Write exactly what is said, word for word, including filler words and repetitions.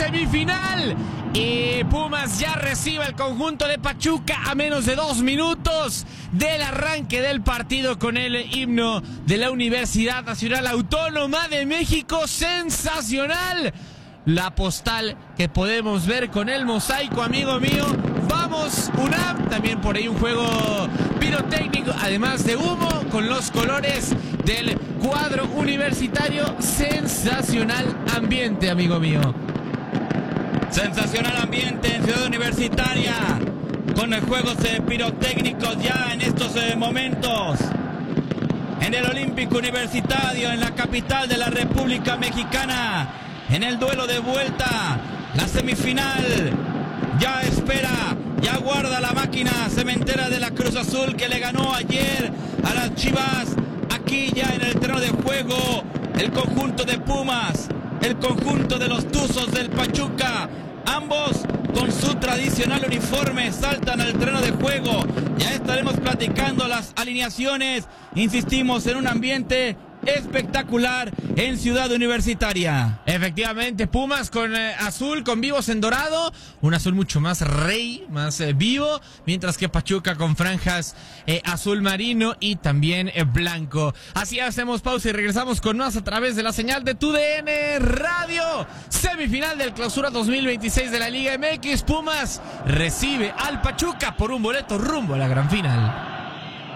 semifinal. Y Pumas ya recibe el conjunto de Pachuca a menos de dos minutos del arranque del partido con el himno de la Universidad Nacional Autónoma de México. Sensacional la postal que podemos ver con el mosaico, amigo mío. Vamos, UNAM, también por ahí un juego pirotécnico, además de humo, con los colores del cuadro universitario. Sensacional ambiente, amigo mío. Sensacional ambiente en Ciudad Universitaria, con los juegos eh, pirotécnicos ya en estos eh, momentos. En el Olímpico Universitario, en la capital de la República Mexicana, en el duelo de vuelta, la semifinal. Ya espera, ya guarda la máquina cementera de la Cruz Azul, que le ganó ayer a las Chivas. Aquí ya en el terreno de juego, el conjunto de Pumas, el conjunto de los Tuzos del Pachuca. Ambos con su tradicional uniforme saltan al terreno de juego. Ya estaremos platicando las alineaciones. Insistimos en un ambiente espectacular en Ciudad Universitaria. Efectivamente, Pumas con eh, azul, con vivos en dorado, un azul mucho más rey, más eh, vivo, mientras que Pachuca con franjas eh, azul marino y también eh, blanco. Así hacemos pausa y regresamos con más a través de la señal de Tu D N Radio. Semifinal del Clausura dos mil veintiséis de la Liga M X. Pumas recibe al Pachuca por un boleto rumbo a la gran final.